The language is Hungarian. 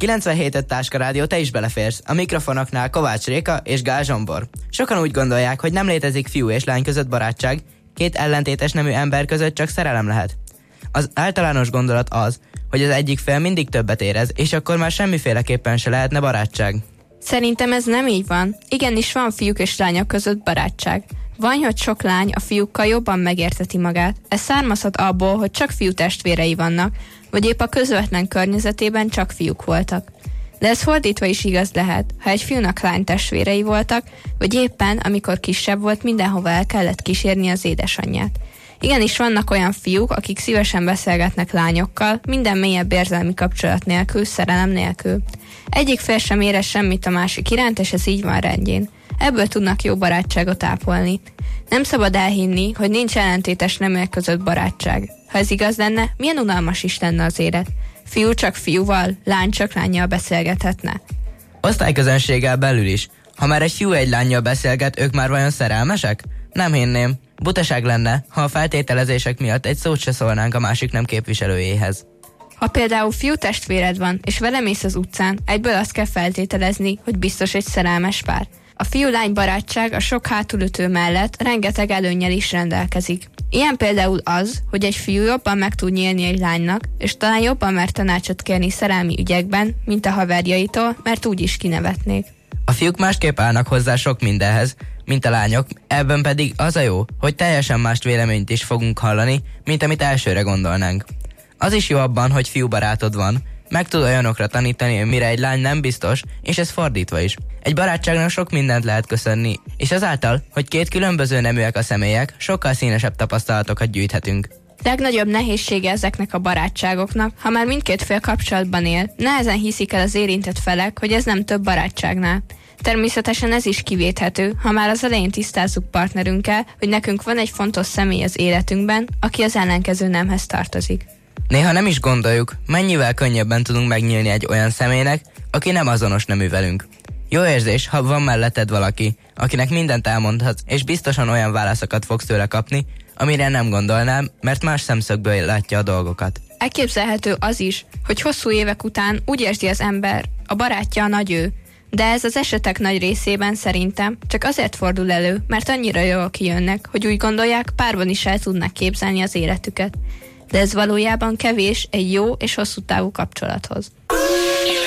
97.5 Táska Rádió, te is beleférsz. A mikrofonoknál Kovács Réka és Gál Zsombor. Sokan úgy gondolják, hogy nem létezik fiú és lány között barátság, két ellentétes nemű ember között csak szerelem lehet. Az általános gondolat az, hogy az egyik fél mindig többet érez, és akkor már semmiféleképpen se lehetne barátság. Szerintem ez nem így van. Igenis van fiúk és lányok között barátság. Van, hogy sok lány a fiúkkal jobban megérteti magát. Ez származhat abból, hogy csak fiú testvérei vannak, vagy épp a közvetlen környezetében csak fiúk voltak. De ez fordítva is igaz lehet, ha egy fiúnak lány testvérei voltak, vagy éppen, amikor kisebb volt, mindenhova el kellett kísérni az édesanyját. Igenis vannak olyan fiúk, akik szívesen beszélgetnek lányokkal, minden mélyebb érzelmi kapcsolat nélkül, szerelem nélkül. Egyik fél sem érez semmit a másik iránt, és ez így van rendjén. Ebből tudnak jó barátságot ápolni. Nem szabad elhinni, hogy nincs ellentétes neműek között barátság. Ha ez igaz lenne, milyen unalmas is lenne az élet. Fiú csak fiúval, lány csak lánnyal beszélgethetne. Osztályközönséggel belül is. Ha már egy fiú egy lánnyal beszélget, ők már vajon szerelmesek? Nem hinném. Butaság lenne, ha a feltételezések miatt egy szót se szólnánk a másik nem képviselőjéhez. Ha például fiú testvéred van, és vele mész az utcán, egyből azt kell feltételezni, hogy biztos egy szerelmes pár. A fiú-lány barátság a sok hátulütő mellett rengeteg előnnyel is rendelkezik. Ilyen például az, hogy egy fiú jobban meg tud nyílni egy lánynak, és talán jobban mer tanácsot kérni szerelmi ügyekben, mint a haverjaitól, mert úgy is kinevetnék. A fiúk másképp állnak hozzá sok mindenhez, mint a lányok, ebben pedig az a jó, hogy teljesen más véleményt is fogunk hallani, mint amit elsőre gondolnánk. Az is jó abban, hogy fiúbarátod van, meg tud olyanokra tanítani, mire egy lány nem biztos, és ez fordítva is. Egy barátságnak sok mindent lehet köszönni, és azáltal, hogy két különböző neműek a személyek, sokkal színesebb tapasztalatokat gyűjthetünk. Legnagyobb nehézsége ezeknek a barátságoknak, ha már mindkét fél kapcsolatban él, nehezen hiszik el az érintett felek, hogy ez nem több barátságnál. Természetesen ez is kivéthető, ha már az elején tisztázzuk partnerünkkel, hogy nekünk van egy fontos személy az életünkben, aki az ellenkező nemhez tartozik. Néha nem is gondoljuk, mennyivel könnyebben tudunk megnyílni egy olyan személynek, aki nem azonos nemű velünk. Jó érzés, ha van melletted valaki, akinek mindent elmondhatsz, és biztosan olyan válaszokat fogsz tőle kapni, amire nem gondolnám, mert más szemszögből látja a dolgokat. Elképzelhető az is, hogy hosszú évek után úgy érzi az ember, a barátja a nagy ő, de ez az esetek nagy részében szerintem csak azért fordul elő, mert annyira jól kijönnek, hogy úgy gondolják, párban is el tudnak képzelni az életüket. De ez valójában kevés egy jó és hosszú távú kapcsolathoz.